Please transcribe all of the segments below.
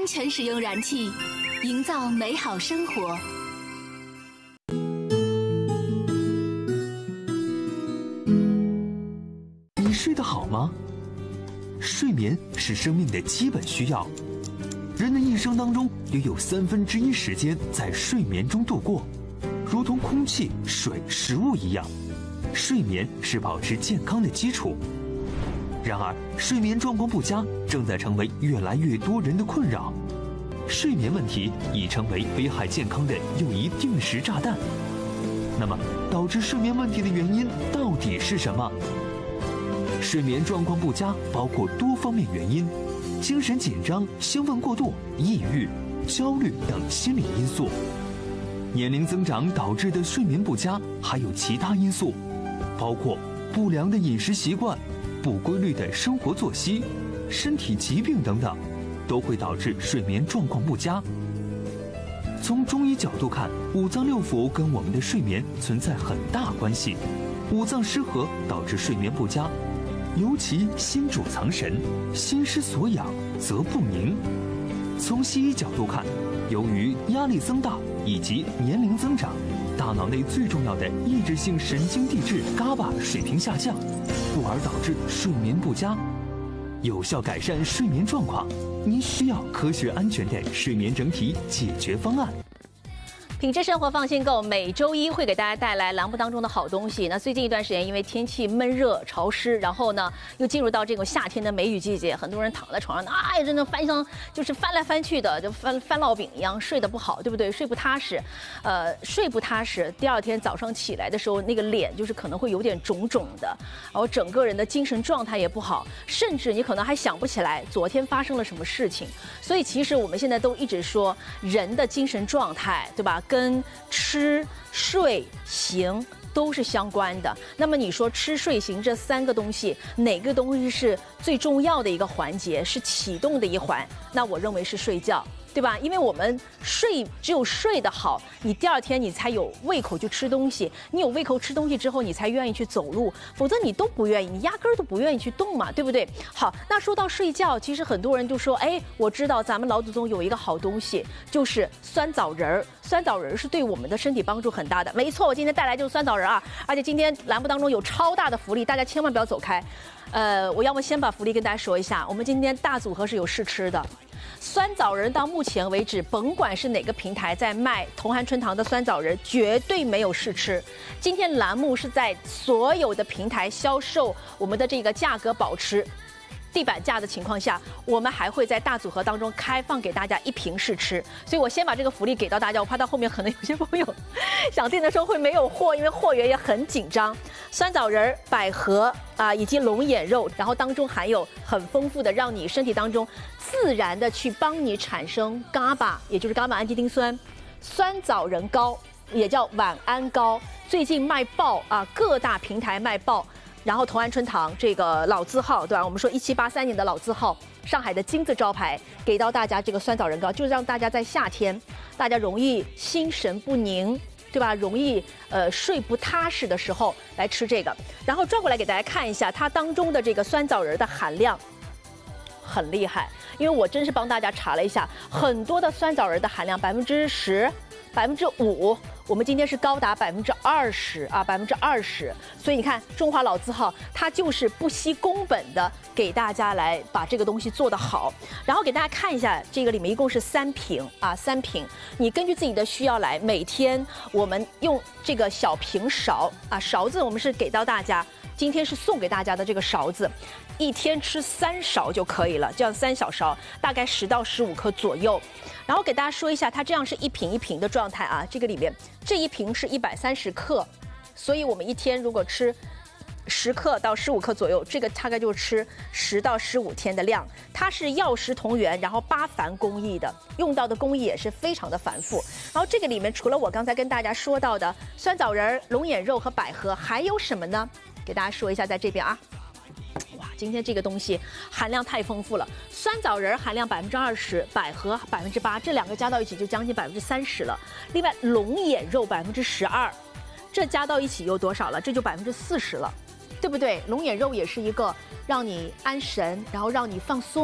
安全使用燃气，营造美好生活。 你睡得好吗？睡眠是生命的基本需要，人的一生当中约有1/3时间在睡眠中度过，如同空气、水、食物一样，睡眠是保持健康的基础。然而，睡眠状况不佳正在成为越来越多人的困扰，睡眠问题已成为危害健康的又一定时炸弹。那么，导致睡眠问题的原因到底是什么？睡眠状况不佳包括多方面原因，精神紧张、兴奋过度、抑郁、焦虑等心理因素。年龄增长导致的睡眠不佳还有其他因素，包括不良的饮食习惯、不规律的生活作息、身体疾病等等，都会导致睡眠状况不佳。从中医角度看，五脏六腑跟我们的睡眠存在很大关系，五脏失和导致睡眠不佳。尤其心主藏神，心失所养则不宁。从西医角度看，由于压力增大以及年龄增长，大脑内最重要的抑制性神经递质伽巴水平下降，故而导致睡眠不佳。有效改善睡眠状况，您需要科学安全的睡眠整体解决方案。 品质生活放心购，每周一会给大家带来栏目当中的好东西。那最近一段时间，因为天气闷热潮湿，然后呢又进入到这种夏天的梅雨季节，很多人躺在床上，哎，真的就是翻来翻去的，就翻烙饼一样，睡得不好，对不对？睡不踏实，睡不踏实，第二天早上起来的时候，那个脸就是可能会有点肿肿的，然后整个人的精神状态也不好，甚至你可能还想不起来昨天发生了什么事情。所以其实我们现在都一直说，人的精神状态，对吧？跟吃、睡、行都是相关的。那么你说吃、睡、行这3个东西，哪个东西是最重要的一个环节，是启动的一环？那我认为是睡觉。对吧？因为我们只有睡得好，你第二天你才有胃口去吃东西，你有胃口吃东西之后，你才愿意去走路，否则你都不愿意，你压根儿都不愿意去动嘛，对不对？好，那说到睡觉，其实很多人就说，哎，我知道咱们老祖宗有一个好东西，就是酸枣仁儿。酸枣仁儿是对我们的身体帮助很大的，没错，我今天带来就是酸枣仁啊，而且今天栏目当中有超大的福利，大家千万不要走开。我要么先把福利跟大家说一下，我们今天大组合是有试吃的。酸枣仁到目前为止，甭管是哪个平台在卖同涵春堂的酸枣仁，绝对没有试吃。今天栏目是在所有的平台销售我们的这个价格保持地板价的情况下，我们还会在大组合当中开放给大家1瓶试吃。所以我先把这个福利给到大家，我怕到后面可能有些朋友想订的时候会没有货，因为货源也很紧张。酸枣仁、百合以及龙眼肉，然后当中含有很丰富的让你身体当中自然的去帮你产生伽巴，也就是伽马氨基丁酸。酸枣仁膏也叫晚安膏，最近卖爆各大平台卖爆。然后同涵春堂这个老字号，对吧？我们说1783年的老字号，上海的金字招牌，给到大家这个酸枣仁膏，就是让大家在夏天，大家容易心神不宁，对吧？容易睡不踏实的时候来吃这个。然后转过来给大家看一下它当中的这个酸枣仁的含量，很厉害，因为我真是帮大家查了一下，很多的酸枣仁的含量10%、5%。我们今天是高达20%啊，20%，所以你看中华老字号，它就是不惜工本的给大家来把这个东西做得好。然后给大家看一下，这个里面一共是3瓶，3瓶，你根据自己的需要来，每天我们用这个小瓶勺勺子我们是给到大家，今天是送给大家的这个勺子。1天吃3勺就可以了，这样3小勺，大概10到15克左右。然后给大家说一下，它这样是1瓶1瓶的状态啊，这个里面这1瓶是130克，所以我们1天如果吃10克到15克左右，这个大概就吃10到15天的量。它是药食同源，然后8繁工艺的，用到的工艺也是非常的繁复。然后这个里面除了我刚才跟大家说到的酸枣仁、龙眼肉和百合，还有什么呢？给大家说一下，在这边啊。哇，今天这个东西含量太丰富了，酸枣仁含量20%，百合8%，这2个加到一起就将近30%了。另外龙眼肉12%，这加到一起又多少了？这就40%了，对不对？龙眼肉也是一个让你安神，然后让你放松，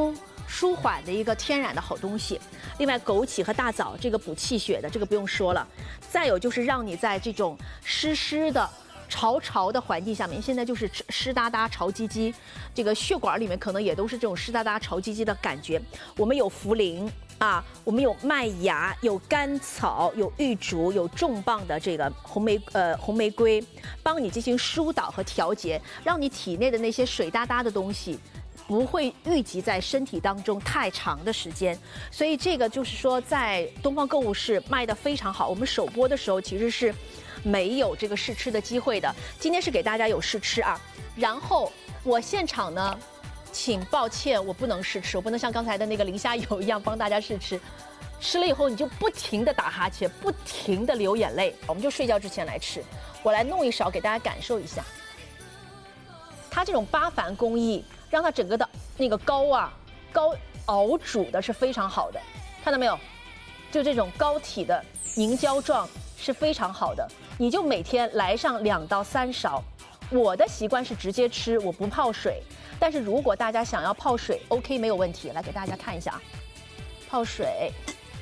舒缓的一个天然的好东西。另外，枸杞和大枣这个补气血的，这个不用说了。再有就是让你在这种湿的、潮的环境下面，现在就是湿哒哒、潮唧唧，这个血管里面可能也都是这种湿哒哒、潮唧唧的感觉。我们有茯苓啊，我们有麦芽，有甘草，有玉竹，有重磅的这个红玫瑰，帮你进行疏导和调节，让你体内的那些水哒哒的东西不会郁积在身体当中太长的时间。所以这个就是说，在东方购物市卖得非常好。我们首播的时候其实是没有这个试吃的机会的，今天是给大家有试吃啊。然后我现场呢，请抱歉，我不能试吃，我不能像刚才的那个磷虾油一样帮大家试吃。吃了以后你就不停地打哈欠，不停地流眼泪，我们就睡觉之前来吃。我来弄一勺给大家感受一下，它这种八凡工艺，让它整个的那个高熬煮的是非常好的，看到没有？就这种膏体的凝胶状是非常好的。你就每天来上2到3勺。我的习惯是直接吃，我不泡水。但是如果大家想要泡水 ，OK 没有问题。来给大家看一下啊，泡水，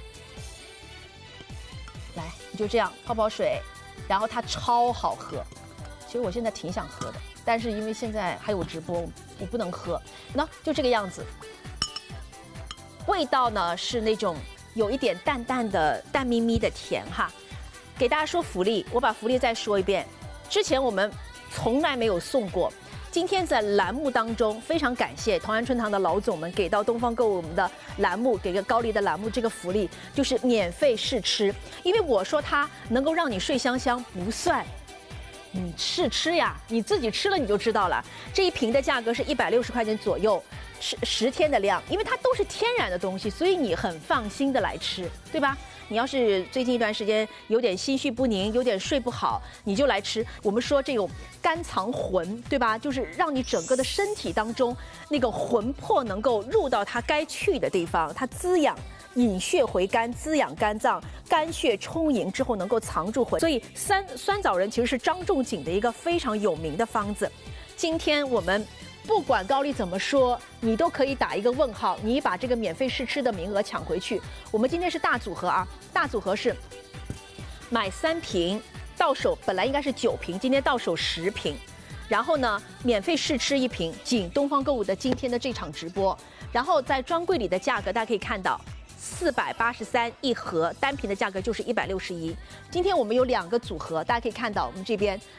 来你就这样泡水，然后它超好喝。其实我现在挺想喝的，但是因为现在还有直播，我不能喝。那就这个样子，味道呢是那种有一点淡淡的、淡咪咪的甜哈。给大家说福利，我把福利再说一遍，之前我们从来没有送过。今天在栏目当中，非常感谢同安春堂的老总们给到东方购物我们的栏目，给个高丽的栏目这个福利，就是免费试吃。因为我说它能够让你睡香香，不算。你试吃呀，你自己吃了你就知道了。这一瓶的价格是160块钱左右，是10天的量，因为它都是天然的东西，所以你很放心的来吃，对吧？你要是最近一段时间有点心绪不宁，有点睡不好，你就来吃。我们说这种肝藏魂，对吧？就是让你整个的身体当中那个魂魄能够入到它该去的地方，它滋养。引血回肝，滋养肝脏，肝血充盈之后能够藏住魂。所以酸枣仁其实是张仲景的一个非常有名的方子。今天我们不管高丽怎么说，你都可以打一个问号，你把这个免费试吃的名额抢回去。我们今天是大组合啊，大组合是买3瓶到手，本来应该是9瓶，今天到手10瓶。然后呢，免费试吃1瓶，仅东方购物的今天的这场直播。然后在专柜里的价格大家可以看到。483一盒，单瓶的价格就是161。今天我们有2个组合，大家可以看到我们这边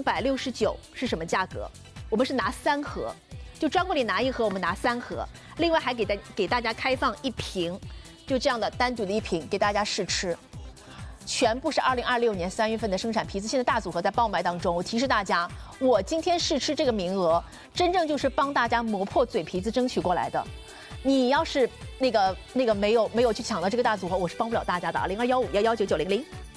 469是什么价格？我们是拿3盒，就专柜里拿1盒，我们拿3盒。另外还给大家开放1瓶，就这样的单独的1瓶给大家试吃。全部是2026年3月份的生产批次，现在大组合在爆卖当中。我提示大家，我今天试吃这个名额，真正就是帮大家磨破嘴皮子争取过来的。你要是那个没有去抢到这个大组合，我是帮不了大家的啊！0215119900。